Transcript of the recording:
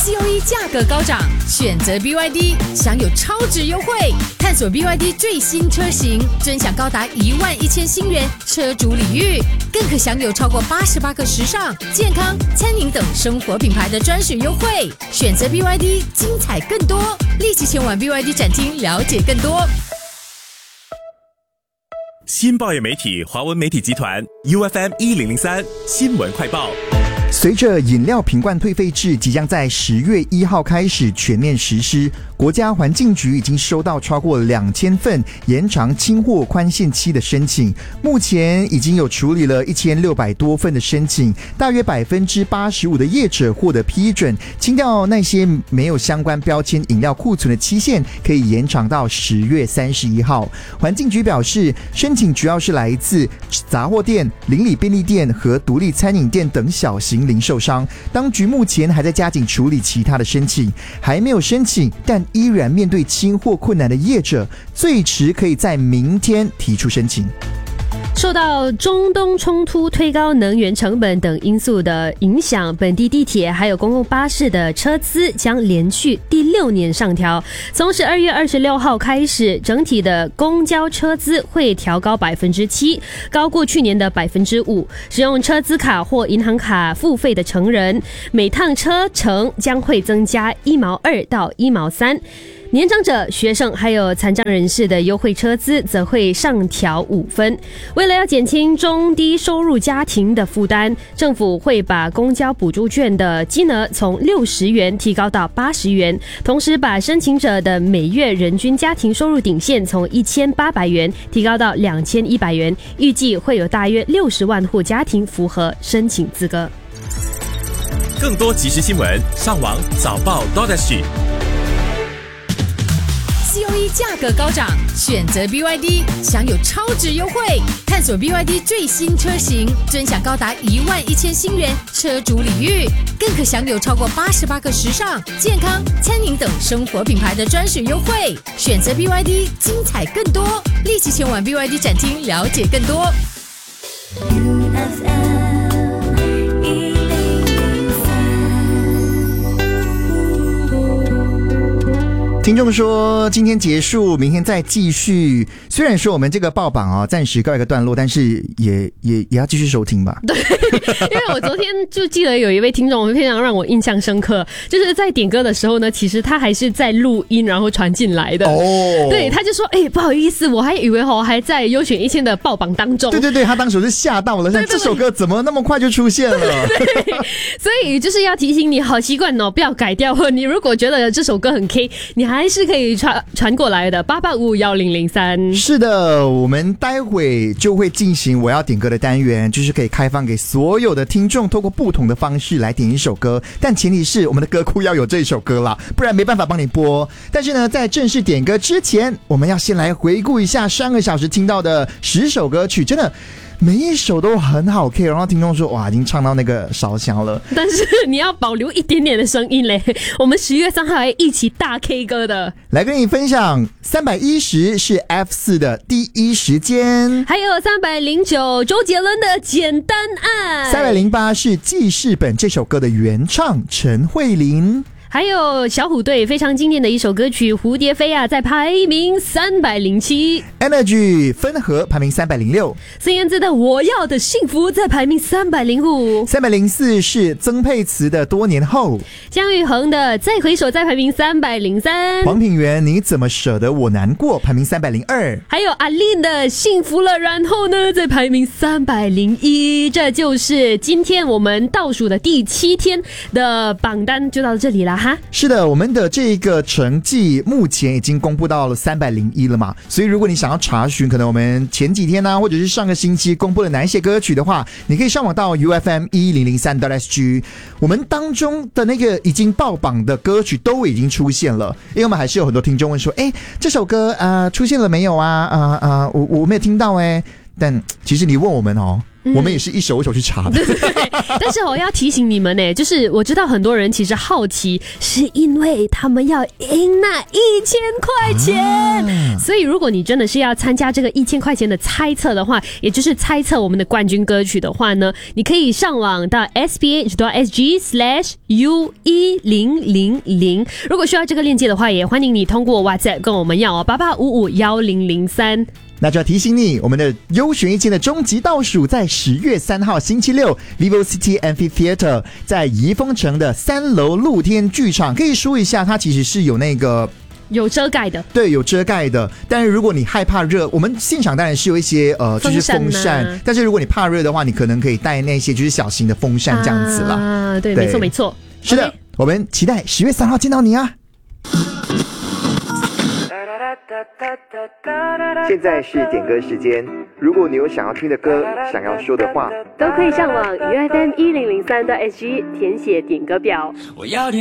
COE 价格高涨，选择 BYD 享有超值优惠。探索 BYD 最新车型，尊享高达11000新元车主礼遇，更可享有超过88个时尚、健康、餐饮等生活品牌的专属优惠。选择 BYD， 精彩更多，立即前往 BYD 展厅了解更多。 新报业媒体华文媒体集团 UFM1003 新闻快报。 随着饮料瓶罐退费制即将在10月1号开始全面实施，国家环境局已经收到超过2000份延长清货宽限期的申请，目前已经有处理了1600多份的申请，大约85%的业者获得批准。清掉那些没有相关标签饮料库存的期限可以延长到10月31号。环境局表示，申请主要是来自杂货店、邻里便利店和独立餐饮店等小型零售商，当局目前还在加紧处理其他的申请，还没有申请但依然面对清货困难的业者，最迟可以在明天提出申请。 受到中东冲突、推高能源成本等因素的影响，本地地铁还有公共巴士的车资将连续第6年上调。从12月26号开始，整体的公交车资会调高 7%， 高过去年的 5%。使用车资卡或银行卡付费的成人，每趟车程将会增加1毛2到1毛3。年长者、学生还有残障人士的优惠车资则会上调5分。为了要减轻中低收入家庭的负担，政府会把公交补助券的金额从60元提高到80元，同时把申请者的每月人均家庭收入顶线从1800元提高到2100元，预计会有大约60万户家庭符合申请资格。 更多即时新闻，上网早报 COE 价格高涨，选择 BYD 享有超值优惠。探索 BYD 最新车型，尊享高达11000新元车主礼遇，更可享有超过88个时尚、健康、餐饮等生活品牌的专属优惠。选择 BYD， 精彩更多，立即前往 BYD 展厅了解更多。 听众说今天结束，明天再继续。虽然说我们这个报榜暂时告一个段落，但是也要继续收听吧。 对，因为我昨天就记得有一位听众非常让我印象深刻，就是在点歌的时候呢，其实他还是在录音然后传进来的。对，他就说不好意思，我还以为还在优选1000的报榜当中。 对，他当时是吓到了，这首歌怎么那么快就出现了？ 对，所以就是要提醒你，好习惯不要改掉。你如果觉得这首歌很 K， 你还是可以传过来的8851003。 是的，我们待会就会进行我要点歌的单元，就是可以开放给所有的听众透过不同的方式来点一首歌，但前提是我们的歌库要有这一首歌啦，不然没办法帮你播。但是呢，在正式点歌之前，我们要先来回顾一下上个小时听到的10首歌曲，真的每一首都很好 K， 然后听众说哇，已经唱到那个烧香了。 但是你要保留一点点的声音嘞，我们10月3号还一起大 K 歌的。 来跟你分享310是 F4 的第一时间， 还有309周杰伦的简单爱 ，308是记事本这首歌的原唱陈慧琳， 还有小虎队非常经典的一首歌曲《蝴蝶飞》在排名307， Energy 分合排名306， 孙燕姿的《我要的幸福》在排名305， 304是曾沛慈的《多年后》， 姜育恒的《再回首》在排名303， 黄品源你怎么舍得我难过排名302， 还有阿令的《幸福了》然后呢在排名301。这就是今天我们倒数的第7天的榜单，就到这里啦。 是的，我们的这个成绩目前已经公布到了301了嘛，所以如果你想要查询可能我们前几天或者是上个星期公布了哪一些歌曲的话，你可以上网到 UFM1003.SG， 我们当中的那个已经爆榜的歌曲都已经出现了，因为我们还是有很多听众问说这首歌出现了没有我没有听到但其实你问我们我们也是一手一手去查的。 对，但是我要提醒你们呢，就是我知道很多人其实好奇，是因为他们要赢那1000块钱，所以如果你真的是要参加这个1000块钱的猜测的话，也就是猜测我们的冠军歌曲的话呢，你可以上网到 sph.sg/U1000。如果需要这个链接的话，也欢迎你通过 WhatsApp 跟我们要哦，88551003。 那就要提醒你，我们的优选1签的终极倒数在10月3号星期六 Vivo City Amphitheatre 在怡丰城的3楼露天剧场。可以说一下，它其实是有那个有遮盖的， 对，有遮盖的。但是如果你害怕热，我们现场当然是有一些就是风扇，但是如果你怕热的话，你可能可以带那些就是小型的风扇这样子啦。 啊，对，没错没错， 是的，我们期待10月3号见到你啊！现在是点歌时间，如果你有想要听的歌，想要说的话， 都可以上网UFM1003.SG 填写点歌表。 我要点